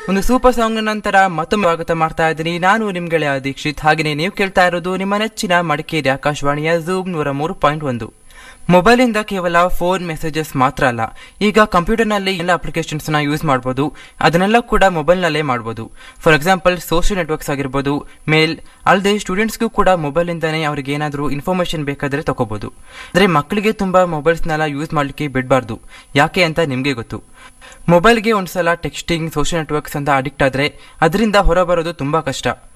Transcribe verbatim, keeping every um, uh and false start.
ಒಂದು super song ನಂತರ ಮತ್ತೊಮ್ಮೆ ಸ್ವಾಗತ ಮಾಡ್ತಾ ಇದ್ದೀನಿ. ನಾನು ನಿಮ್ ಗೆಳೆಯ ದೀಕ್ಷಿತ್. ಹಾಗೆಯೇ ನೀವು ಕೇಳ್ತಾ ಇರೋದು ನಿಮ್ಮ ನೆಚ್ಚಿನ ಮಡಿಕೇರಿ ಆಕಾಶವಾಣಿಯ ಝೂಮ್ ನೂರ ಮೂರು ಪಾಯಿಂಟ್ ಒಂದು. ಮೊಬೈಲ್ ಇಂದ ಕೇವಲ ಫೋನ್ ಮೆಸೇಜಸ್ ಮಾತ್ರ ಅಲ್ಲ, ಈಗ ಕಂಪ್ಯೂಟರ್ ನಲ್ಲಿ ಎಲ್ಲ ಅಪ್ಲಿಕೇಶನ್ಸ್ ನ ಯೂಸ್ ಮಾಡಬಹುದು. ಅದನ್ನೆಲ್ಲ ಕೂಡ ಮೊಬೈಲ್ ನಲ್ಲೇ ಮಾಡಬಹುದು. ಫಾರ್ ಎಕ್ಸಾಂಪಲ್ ಸೋಷಿಯಲ್ ನೆಟ್ವರ್ಕ್ಸ್ ಆಗಿರ್ಬೋದು, ಮೇಲ್, ಅಲ್ಲದೆ ಸ್ಟೂಡೆಂಟ್ಸ್ಗೂ ಕೂಡ ಮೊಬೈಲ್ ಇಂದಾನೆ ಅವ್ರಿಗೆ ಏನಾದರೂ ಇನ್ಫಾರ್ಮೇಶನ್ ಬೇಕಾದ್ರೆ ತಗೋಬಹುದು. ಆದ್ರೆ ಮಕ್ಕಳಿಗೆ ತುಂಬಾ ಮೊಬೈಲ್ಸ್ನೆಲ್ಲ ಯೂಸ್ ಮಾಡ್ಲಿಕ್ಕೆ ಬಿಡಬಾರ್ದು. ಯಾಕೆ ಅಂತ ನಿಮ್ಗೆ ಗೊತ್ತು. ಮೊಬೈಲ್ಗೆ ಒಂದ್ಸಲ ಟೆಕ್ಸ್ಟಿಂಗ್, ಸೋಷಿಯಲ್ ನೆಟ್ವರ್ಕ್ಸ್ ಅಂತ ಅಡಿಕ್ಟ್ ಆದ್ರೆ ಅದರಿಂದ ಹೊರಬರೋದು ತುಂಬಾ ಕಷ್ಟ.